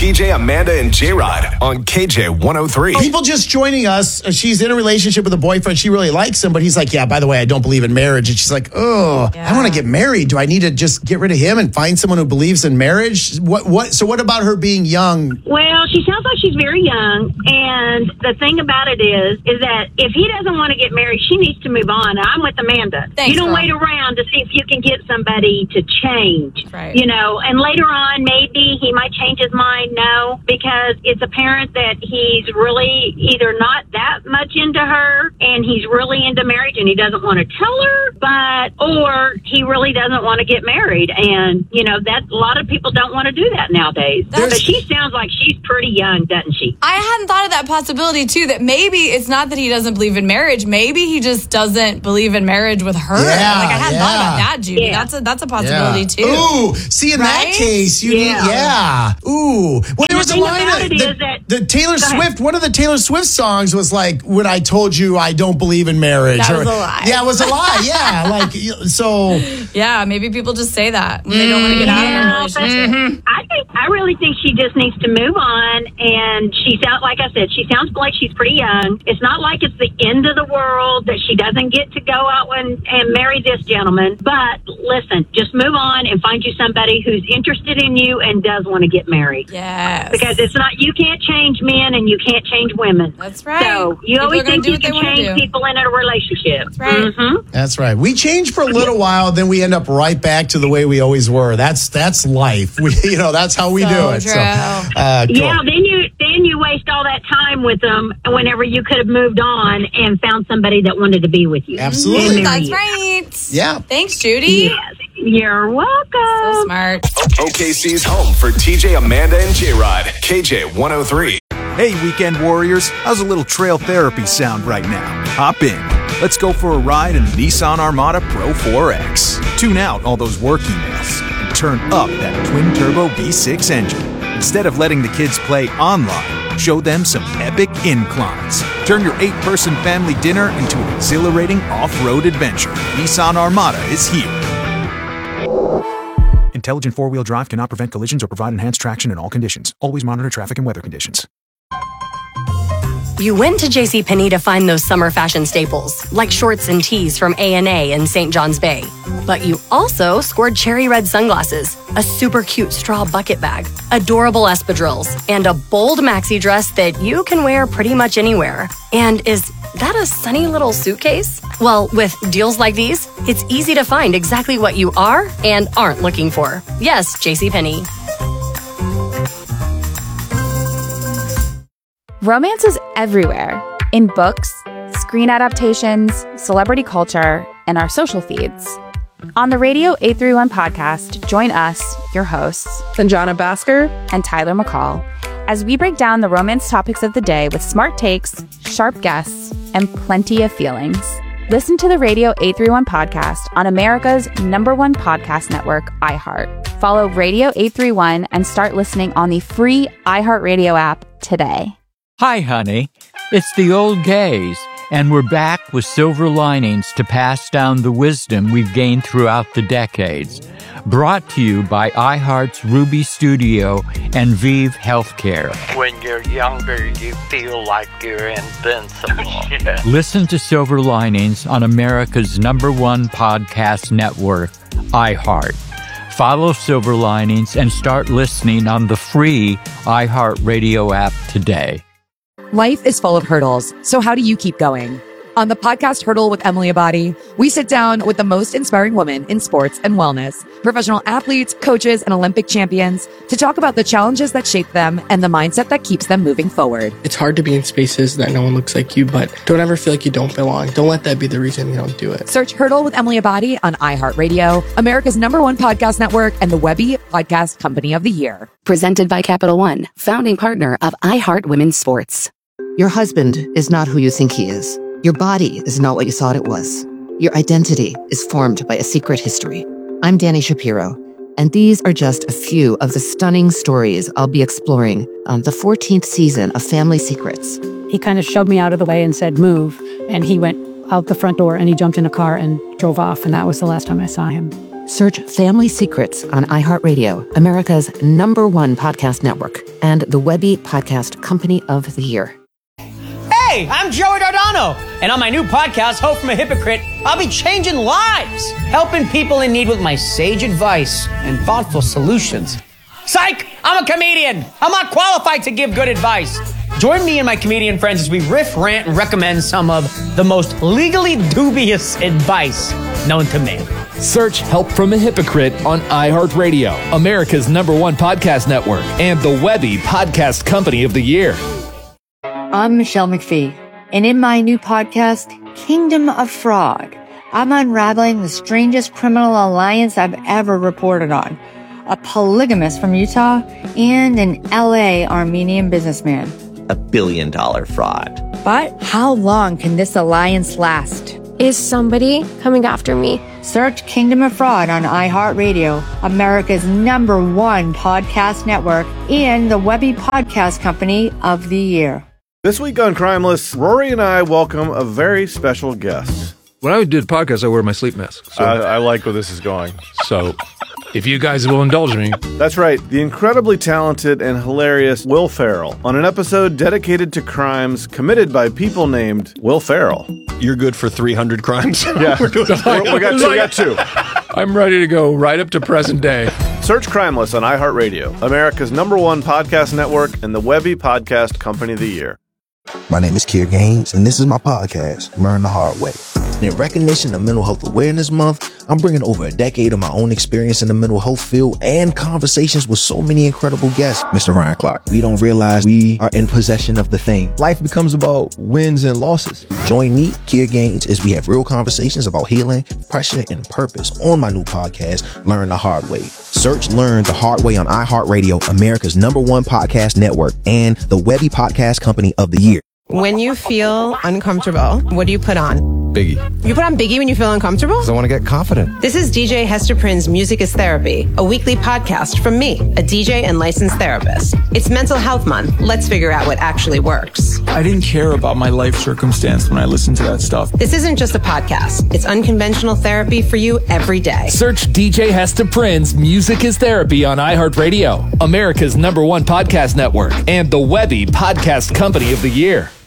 TJ, Amanda, and J-Rod on KJ 103. People just joining us. She's in a relationship with a boyfriend. She really likes him, but he's like, yeah, by the way, I don't believe in marriage. And she's like, I want to get married. Do I need to just get rid of him and find someone who believes in marriage? So what about her being young? Well, she sounds like she's very young. And the thing about it is that if he doesn't want to get married, she needs to move on. I'm with Amanda. Thanks, you don't girl. wait around to see if you can get somebody to change. Right. And later on, maybe he might change his mind. No, because it's apparent that he's really either not that much into her and he's really into marriage and he doesn't want to tell her, or he really doesn't want to get married. And, that a lot of people don't want to do that nowadays. But she sounds like she's pretty young, doesn't she? I hadn't thought of that possibility, too, that maybe it's not that he doesn't believe in marriage. Maybe he just doesn't believe in marriage with her. I hadn't thought about that, Judy. Yeah. That's a possibility, too. Ooh, see, in that case, you need, Ooh. Well, there was a line the Taylor Swift, one of the Taylor Swift songs was like, when I told you I don't believe in marriage. That was a lie. Yeah, it was a lie. Yeah, so. Yeah, maybe people just say that when they don't want to get out of a relationship. I really think she just needs to move on, and she sounds like she's pretty young. It's not like it's the end of the world that she doesn't get to go out and marry this gentleman. But listen, just move on and find you somebody who's interested in you and does want to get married. Yes. Because you can't change men and you can't change women. That's right. So you People always are gonna think do you what they can wanna change do. people in a relationship. That's right. Mm-hmm. That's right. We change for a little while, then we end up right back to the way we always were. That's life. That's how we do it. True. So, Yeah, then you waste all that time with them whenever you could have moved on and found somebody that wanted to be with you. Absolutely. That's right. Yeah. Than's Judy. Yes, you're welcome. So smart. OKC's home for TJ, Amanda, and J-Rod. KJ 103. Hey, weekend warriors, how's a little trail therapy sound right now? Hop in. Let's go for a ride in the Nissan Armada Pro 4X. Tune out all those work emails and turn up that twin-turbo V6 engine. Instead of letting the kids play online, show them some epic inclines. Turn your 8-person family dinner into an exhilarating off-road adventure. Nissan Armada is here. Intelligent four-wheel drive cannot prevent collisions or provide enhanced traction in all conditions. Always monitor traffic and weather conditions. You went to JCPenney to find those summer fashion staples, like shorts and tees from A&A in St. John's Bay. But you also scored cherry red sunglasses, a super cute straw bucket bag, adorable espadrilles, and a bold maxi dress that you can wear pretty much anywhere. And is that a sunny little suitcase? Well, with deals like these, it's easy to find exactly what you are and aren't looking for. Yes, JCPenney. Romance is everywhere, in books, screen adaptations, celebrity culture, and our social feeds. On the Radio 831 podcast, join us, your hosts, Sanjana Basker and Tyler McCall, as we break down the romance topics of the day with smart takes, sharp guests, and plenty of feelings. Listen to the Radio 831 podcast on America's #1 podcast network, iHeart. Follow Radio 831 and start listening on the free iHeartRadio app today. Hi, honey. It's the old gays, and we're back with silver linings to pass down the wisdom we've gained throughout the decades. Brought to you by iHeart's Ruby Studio and Vive Healthcare. When you're younger, you feel like you're invincible. Yeah. Listen to Silver Linings on America's #1 podcast network, iHeart. Follow Silver Linings and start listening on the free iHeartRadio app today. Life is full of hurdles, so how do you keep going? On the podcast Hurdle with Emily Abadi, we sit down with the most inspiring women in sports and wellness, professional athletes, coaches, and Olympic champions to talk about the challenges that shape them and the mindset that keeps them moving forward. It's hard to be in spaces that no one looks like you, but don't ever feel like you don't belong. Don't let that be the reason you don't do it. Search Hurdle with Emily Abadi on iHeartRadio, America's #1 podcast network, and the Webby Podcast Company of the Year. Presented by Capital One, founding partner of iHeart Women's Sports. Your husband is not who you think he is. Your body is not what you thought it was. Your identity is formed by a secret history. I'm Danny Shapiro, and these are just a few of the stunning stories I'll be exploring on the 14th season of Family Secrets. He kind of shoved me out of the way and said, move. And he went out the front door and he jumped in a car and drove off. And that was the last time I saw him. Search Family Secrets on iHeartRadio, America's #1 podcast network, and the Webby Podcast Company of the Year. Hey, I'm Joey Dardano, and on my new podcast, Hope from a Hypocrite, I'll be changing lives, helping people in need with my sage advice and thoughtful solutions. Psych! I'm a comedian. I'm not qualified to give good advice. Join me and my comedian friends as we riff, rant, and recommend some of the most legally dubious advice known to man. Search Help from a Hypocrite on iHeartRadio, America's #1 podcast network, and the Webby Podcast Company of the Year. I'm Michelle McPhee, and in my new podcast, Kingdom of Fraud, I'm unraveling the strangest criminal alliance I've ever reported on. A polygamist from Utah and an LA Armenian businessman. $1 billion fraud. But how long can this alliance last? Is somebody coming after me? Search Kingdom of Fraud on iHeartRadio, America's #1 podcast network, and the Webby Podcast Company of the Year. This week on Crimeless, Rory and I welcome a very special guest. When I do the podcast, I wear my sleep mask. So. I like where this is going. So, if you guys will indulge me. That's right. The incredibly talented and hilarious Will Ferrell on an episode dedicated to crimes committed by people named Will Ferrell. You're good for 300 crimes? Yeah. we got two. I'm ready to go right up to present day. Search Crimeless on iHeartRadio, America's #1 podcast network, and the Webby Podcast Company of the Year. My name is Kier Gaines, and this is my podcast, Learn the Hard Way. In recognition of Mental Health Awareness Month, I'm bringing over a decade of my own experience in the mental health field and conversations with so many incredible guests. Mr. Ryan Clark, we don't realize we are in possession of the thing. Life becomes about wins and losses. Join me, Kier Gaines, as we have real conversations about healing, pressure, and purpose on my new podcast, Learn the Hard Way. Search Learn the Hard Way on iHeartRadio, America's #1 podcast network, and the Webby Podcast Company of the Year. When you feel uncomfortable, what do you put on? Biggie. You put on Biggie when you feel uncomfortable? Because I want to get confident. This is DJ Hester Prynne's Music is Therapy, a weekly podcast from me, a DJ and licensed therapist. It's Mental Health Month. Let's figure out what actually works. I didn't care about my life circumstance when I listened to that stuff. This isn't just a podcast. It's unconventional therapy for you every day. Search DJ Hester Prynne's Music is Therapy on iHeartRadio, America's #1 podcast network, and the Webby Podcast Company of the Year.